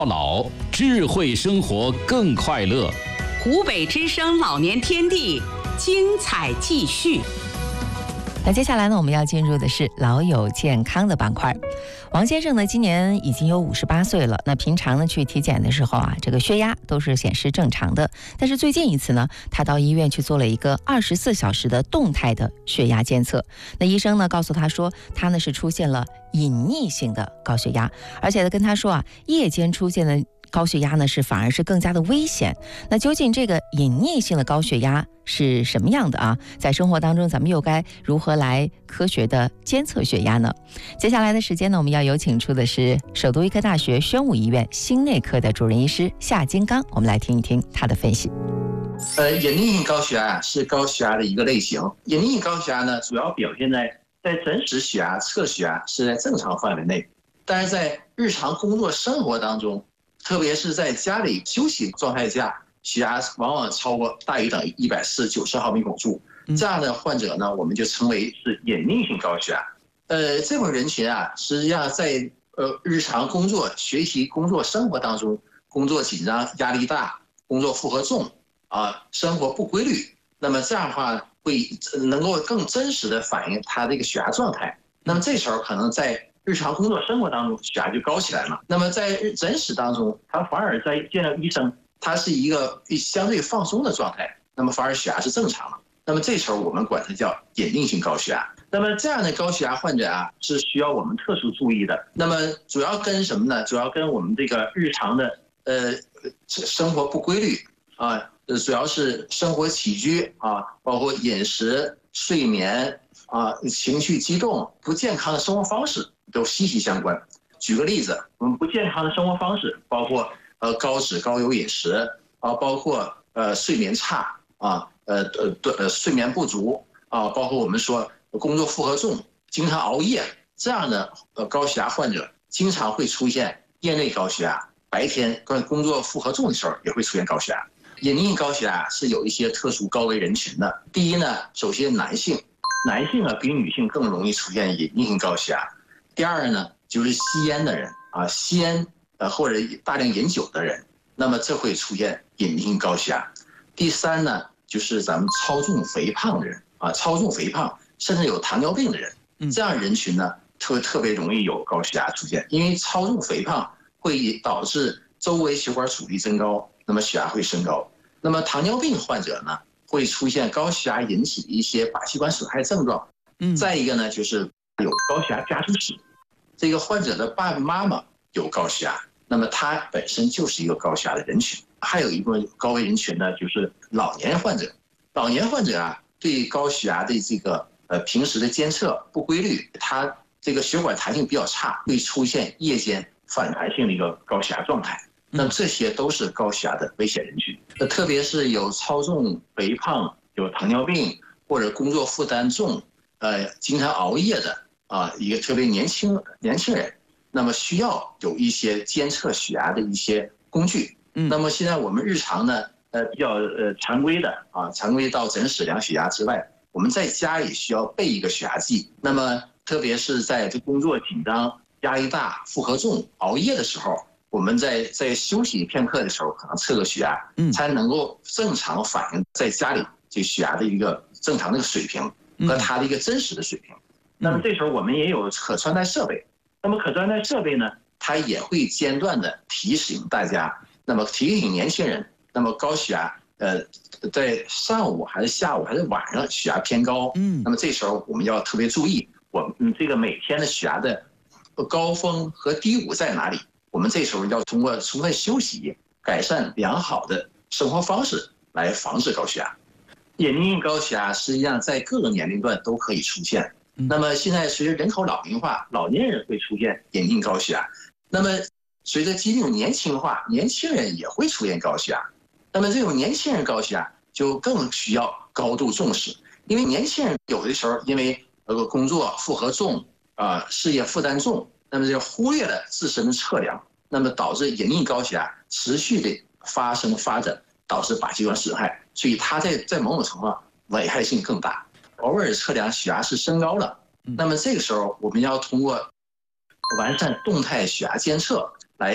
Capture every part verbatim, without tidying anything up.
老，智慧生活更快乐。 湖北之声老年天地，精彩继续。 那接下来呢，我们要进入的是老友健康的板块。王先生呢，今年已经有五十八岁了。那平常呢去体检的时候啊，这个血压都是显示正常的。但是最近一次呢，他到医院去做了一个二十四小时的动态的血压监测。那医生呢告诉他说，他呢是出现了隐匿性的高血压，而且呢跟他说啊，夜间出现的高血压呢是反而是更加的危险。那究竟这个隐匿性的高血压是什么样的啊？在生活当中咱们又该如何来科学的监测血压呢？接下来的时间呢，我们要有请出的是首都医科大学宣武医院心内科的主任医师夏金刚，我们来听一听他的分析。 呃，隐匿性高血压是高血压的一个类型。隐匿性高血压呢，主要表现在在诊室血压测血压是在正常范围内，但是在日常工作生活当中，特别是在家里休息状态下，血压往往超过大于等于一百四十九毫米汞柱，这样的患者呢，我们就称为是隐匿性高血压。呃，这种人群啊，实际上在呃日常工作、学习、工作、生活当中，工作紧张、压力大，工作负荷重啊，生活不规律，那么这样的话会能够更真实的反映他这个血压状态。那么这时候可能在日常工作生活当中，血压就高起来了。那么在诊室当中，他反而在见到医生，他是一个相对放松的状态，那么反而血压是正常的。那么这时候我们管它叫隐匿性高血压。那么这样的高血压患者啊，是需要我们特殊注意的。那么主要跟什么呢？主要跟我们这个日常的呃生活不规律啊，主要是生活起居啊，包括饮食、睡眠啊、情绪激动、不健康的生活方式都息息相关。举个例子，我们不健康的生活方式包括呃高脂高油饮食啊，包括呃睡眠差啊，呃呃呃睡眠不足啊，包括我们说工作负荷重、经常熬夜这样的呃高血压患者，经常会出现夜内高血压，白天工作负荷重的时候也会出现高血压。隐匿性高血压是有一些特殊高危人群的。第一呢，首先男性，男性啊比女性更容易出现隐匿性高血压。第二呢，就是吸烟的人啊，吸烟呃或者大量饮酒的人，那么这会出现隐匿性高血压。第三呢，就是咱们超重肥胖的人啊，超重肥胖甚至有糖尿病的人，这样人群呢特特别容易有高血压出现，因为超重肥胖会导致周围血管阻力增高，那么血压会升高。那么糖尿病患者呢，会出现高血压引起的一些靶器官损害症状。嗯，再一个呢，就是有高血压家族史，这个患者的爸爸妈妈有高血压，那么他本身就是一个高血压的人群。还有一部分高危人群呢，就是老年患者。老年患者啊，对高血压的这个呃平时的监测不规律，他这个血管弹性比较差，会出现夜间反弹性的一个高血压状态。那这些都是高血压的危险人群。那特别是有超重、肥胖、有糖尿病或者工作负担重，呃，经常熬夜的啊，一个特别年轻年轻人，那么需要有一些监测血压的一些工具。那么现在我们日常呢，呃，比较呃常规的啊，常规到诊室量血压之外，我们在家也需要备一个血压计。那么特别是在这工作紧张、压力大、负荷重、熬夜的时候，我们在在休息片刻的时候，可能测个血压，才能够正常反映在家里这血压的一个正常的一个水平和它的一个真实的水平。那么这时候我们也有可穿戴设备，那么可穿戴设备呢，它也会间断的提醒大家，那么提醒年轻人，那么高血压，呃，在上午还是下午还是晚上血压偏高，嗯，那么这时候我们要特别注意，我们这个每天的血压的高峰和低谷在哪里？我们这时候要通过充分休息、改善良好的生活方式来防治高血压。隐匿性高血压实际上在各个年龄段都可以出现。那么现在随着人口老龄化，老年人会出现隐匿性高血压。那么随着疾病年轻化，年轻人也会出现高血压。那么这种年轻人高血压就更需要高度重视，因为年轻人有的时候因为呃工作负荷重啊、呃，事业负担重。那么就忽略了自身的测量，那么导致隐匿高血压持续的发生发展，导致靶器官损害，所以它在在某种程度上危害性更大。偶尔测量血压是升高了，那么这个时候我们要通过完善动态血压监测来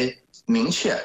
明确